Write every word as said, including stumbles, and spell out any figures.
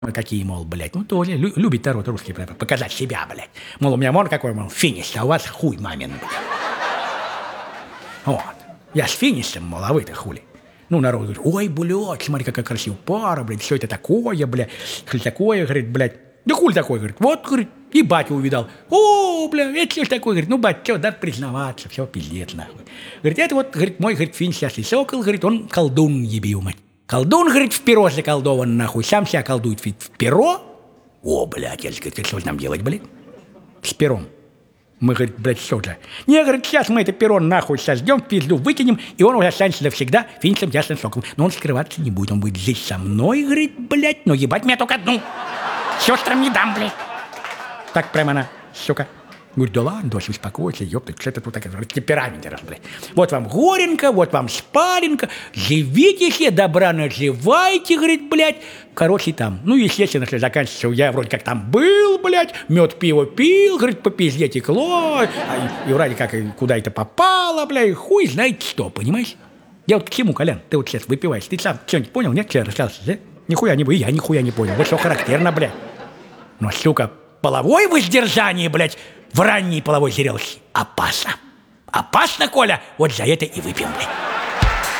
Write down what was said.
Какие, мол, блядь, ну тоже лю- любит народ русский блядь, показать себя, блядь. Мол, у меня мор какой, мол, финиш, а у вас хуй мамин, блядь. Вот. Я с финишем, мол, а вы-то хули. Ну, народ говорит, ой, блядь, смотри, какая красивая пара, блядь, что это такое, блядь, что такое, говорит, блядь. Да хуй такой, говорит, вот, говорит, и батя увидал. О, блядь, это что ж такое, говорит, ну, батя, что, надо признаваться, все, пиздец, нахуй. Говорит, это вот, говорит, мой, говорит, финиш, ясный сокол, говорит, он колдун, ебил, мать. Колдун, говорит, в перо заколдован, нахуй, сам себя колдует в перо. О, блядь, я говорит, что нам делать, блядь, с пером? Мы, говорит, блядь, что же? Не, говорит, сейчас мы это перо нахуй сождем, в пизду выкинем, и он уже останется навсегда финишем ясным соком. Но он скрываться не будет, он будет здесь со мной, говорит, блядь, но ебать меня только одну. Сестрам не дам, блядь. Так прямо она, сука. Говорит, да ладно, дочь, успокойся, ёпта, что ты тут так, темперамент, блядь. Вот вам горенка, вот вам спаренка, живите себе, добра наживайте, говорит, блядь. Короче, там, ну, естественно, если заканчивается, я вроде как там был, блядь, мед, пиво пил, говорит, по пизде текло, а, и, и вроде как куда это попало, блядь, хуй знает что, понимаешь? Я вот к чему, Колян, ты вот сейчас выпиваешь, ты сам что-нибудь понял, нет, что я рассказался, да? Нихуя не, и я нихуя не понял, вот что характерно, блядь. Ну, сука, половое воздержание, блядь, в ранней половой зрелости опасно. Опасно, Коля, вот за это и выпьем, блядь.